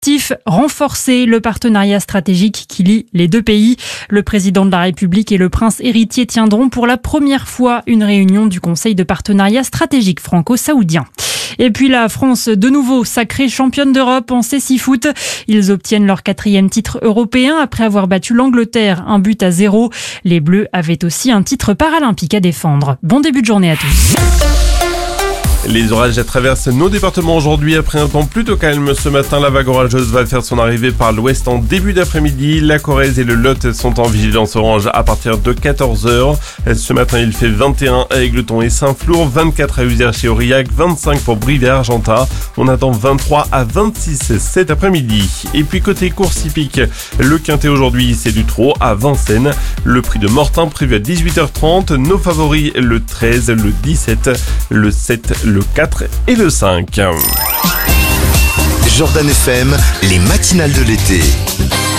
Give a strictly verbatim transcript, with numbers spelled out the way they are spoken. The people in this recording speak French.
Renforcer le partenariat stratégique qui lie les deux pays. Le président de la République et le prince héritier tiendront pour la première fois une réunion du Conseil de partenariat stratégique franco-saoudien. Et puis la France, de nouveau sacrée championne d'Europe en cécifoot. Ils obtiennent leur quatrième titre européen après avoir battu l'Angleterre, un but à zéro. Les Bleus avaient aussi un titre paralympique à défendre. Bon début de journée à tous. Les orages traversent nos départements aujourd'hui après un temps plutôt calme. Ce matin, la vague orageuse va faire son arrivée par l'ouest en début d'après-midi. La Corrèze et le Lot sont en vigilance orange à partir de quatorze heures. Ce matin, il fait vingt et un à Égletons et Saint-Flour, vingt-quatre à Uzerche et Aurillac, vingt-cinq pour Brive et Argentat. On attend vingt-trois à vingt-six cet après-midi. Et puis côté course hippique, le quintet aujourd'hui, c'est du trot à Vincennes. Le prix de Mortain prévu à dix-huit heures trente. Nos favoris, le treize, le dix-sept, le sept, le quatre et le cinq. Jordan F M, les matinales de l'été.